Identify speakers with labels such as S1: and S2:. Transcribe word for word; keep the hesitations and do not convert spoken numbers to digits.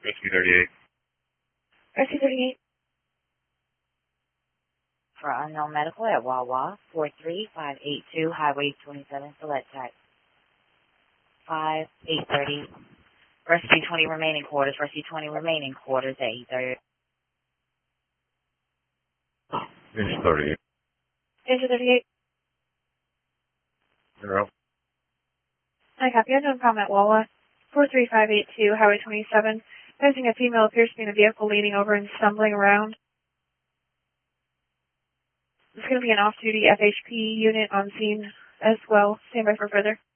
S1: Rescue thirty-eight.
S2: Rescue thirty-eight.
S3: For unknown medical at Wawa, four three five eight two, Highway twenty-seven, select type. five eight thirty. Rescue twenty remaining quarters. Rescue twenty remaining quarters at eight thirty.
S1: Danger thirty-eight.
S2: Danger thirty-eight.
S1: Zero.
S2: I copy. Unknown problem at Wawa, four three five eight two, Highway twenty-seven. Facing a female appears to be in a vehicle leaning over and stumbling around. There's going to be an off-duty F H P unit on scene as well. Stand by for further.